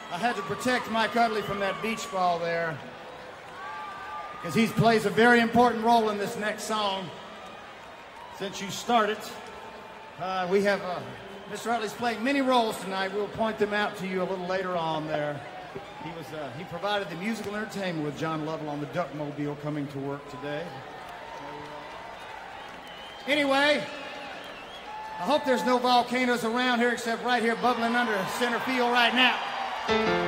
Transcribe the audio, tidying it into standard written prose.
I had to protect Mike Utley from that beach ball there because he plays a very important role in this next song. Since you started, we have Mr. Utley's playing many roles tonight. We'll point them out to you a little later on there. He provided the musical entertainment with John Lovell on the Duckmobile coming to work today. Anyway, I hope there's no volcanoes around here except right here bubbling under center field right now.